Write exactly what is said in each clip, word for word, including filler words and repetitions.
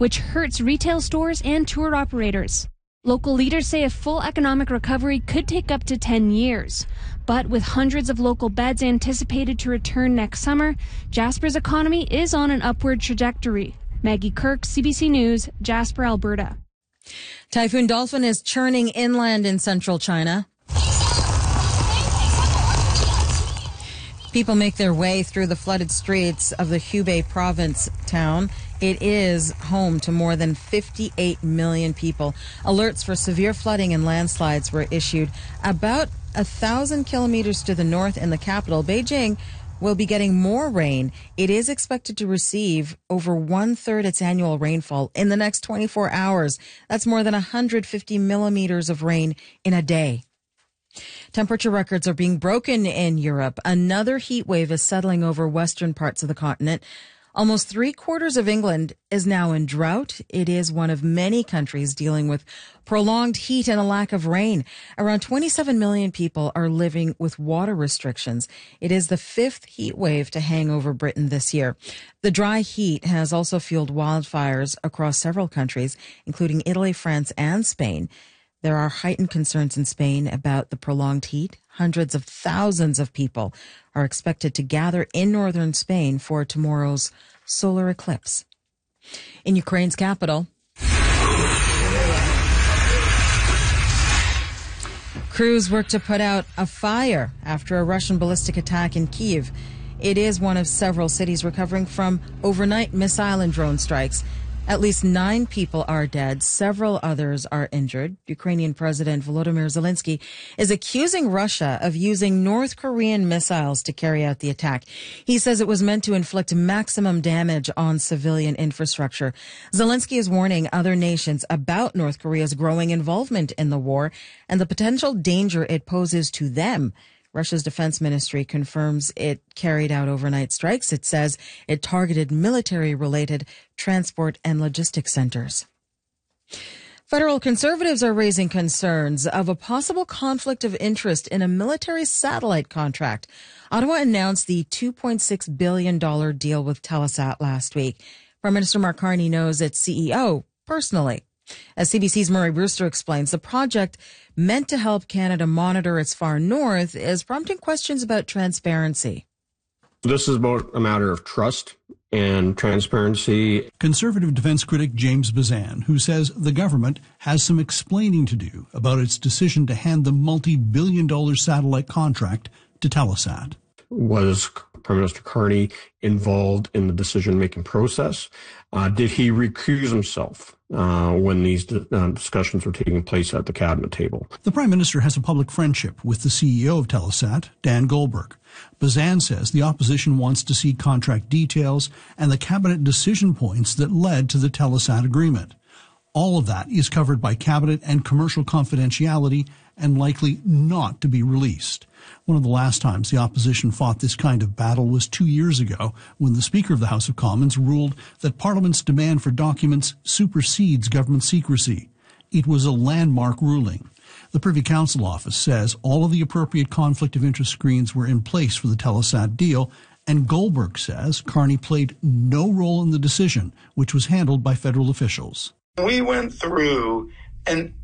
which hurts retail stores and tour operators. Local leaders say a full economic recovery could take up to ten years. But with hundreds of local beds anticipated to return next summer, Jasper's economy is on an upward trajectory. Maggie Kirk, C B C News, Jasper, Alberta. Typhoon Dolphin is churning inland in central China. People make their way through the flooded streets of the Hubei province town. It is home to more than fifty-eight million people. Alerts for severe flooding and landslides were issued. About a thousand kilometers to the north in the capital, Beijing will be getting more rain. It is expected to receive over one-third its annual rainfall in the next twenty-four hours. That's more than one hundred fifty millimeters of rain in a day. Temperature records are being broken in Europe. Another heat wave is settling over western parts of the continent. Almost three quarters of England is now in drought. It is one of many countries dealing with prolonged heat and a lack of rain. Around twenty-seven million people are living with water restrictions. It is the fifth heat wave to hang over Britain this year. The dry heat has also fueled wildfires across several countries, including Italy, France, and Spain. There are heightened concerns in Spain about the prolonged heat. Hundreds of thousands of people are expected to gather in northern Spain for tomorrow's solar eclipse. In Ukraine's capital, crews work to put out a fire after a Russian ballistic attack in Kyiv. It is one of several cities recovering from overnight missile and drone strikes. At least nine people are dead. Several others are injured. Ukrainian President Volodymyr Zelensky is accusing Russia of using North Korean missiles to carry out the attack. He says it was meant to inflict maximum damage on civilian infrastructure. Zelensky is warning other nations about North Korea's growing involvement in the war and the potential danger it poses to them. Russia's defense ministry confirms it carried out overnight strikes. It says it targeted military-related transport and logistics centers. Federal conservatives are raising concerns of a possible conflict of interest in a military satellite contract. Ottawa announced the two point six billion dollars deal with Telesat last week. Prime Minister Mark Carney knows its C E O personally. As C B C's Murray Brewster explains, the project, meant to help Canada monitor its far north, is prompting questions about transparency. This is about a matter of trust and transparency. Conservative defense critic James Bazan, who says the government has some explaining to do about its decision to hand the multi-billion dollar satellite contract to Telesat. Was Prime Minister Carney involved in the decision-making process? Uh, did he recuse himself uh, when these uh, discussions were taking place at the cabinet table? The Prime Minister has a public friendship with the C E O of Telesat, Dan Goldberg. Bazan says the opposition wants to see contract details and the cabinet decision points that led to the Telesat agreement. All of that is covered by cabinet and commercial confidentiality and likely not to be released. One of the last times the opposition fought this kind of battle was two years ago when the Speaker of the House of Commons ruled that Parliament's demand for documents supersedes government secrecy. It was a landmark ruling. The Privy Council office says all of the appropriate conflict of interest screens were in place for the Telesat deal, and Goldberg says Carney played no role in the decision, which was handled by federal officials. We went through an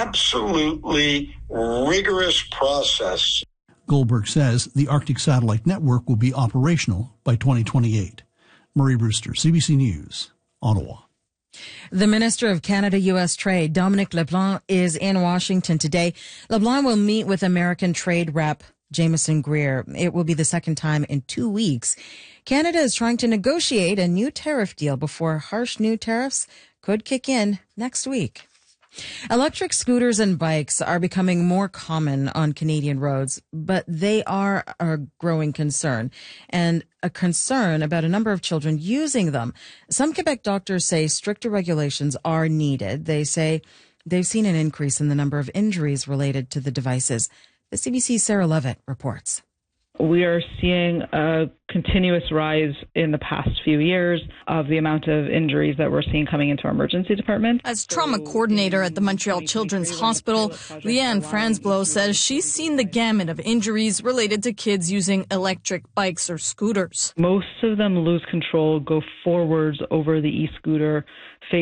absolutely rigorous process. Goldberg says the Arctic Satellite Network will be operational by twenty twenty-eight. Murray Brewster, C B C News, Ottawa. The Minister of Canada-U S Trade, Dominic LeBlanc, is in Washington today. LeBlanc will meet with American Trade Rep Jameson Greer. It will be the second time in two weeks. Canada is trying to negotiate a new tariff deal before harsh new tariffs could kick in next week. Electric scooters and bikes are becoming more common on Canadian roads, but they are a growing concern, and a concern about a number of children using them. Some Quebec doctors say stricter regulations are needed. They say they've seen an increase in the number of injuries related to the devices. The C B C's Sarah Levitt reports. We are seeing a continuous rise in the past few years of the amount of injuries that we're seeing coming into our emergency department. As trauma coordinator at the Montreal Children's Hospital, Leanne Franzblow says she's seen the gamut of injuries related to kids using electric bikes or scooters. Most of them lose control, go forwards over the e-scooter, face